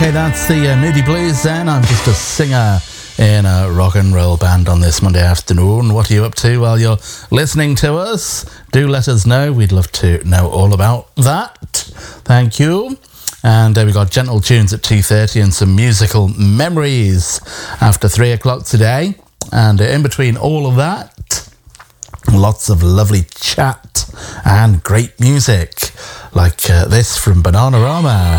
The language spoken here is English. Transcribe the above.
Okay, that's the Moody Blues then. I'm just a singer in a rock and roll band on this Monday afternoon. What are you up to while you're listening to us? Do let us know. We'd love to know all about that. Thank you. And we got Gentle Tunes at 2:30 and some musical memories after 3 o'clock today. And in between all of that, lots of lovely chat and great music like this from Bananarama.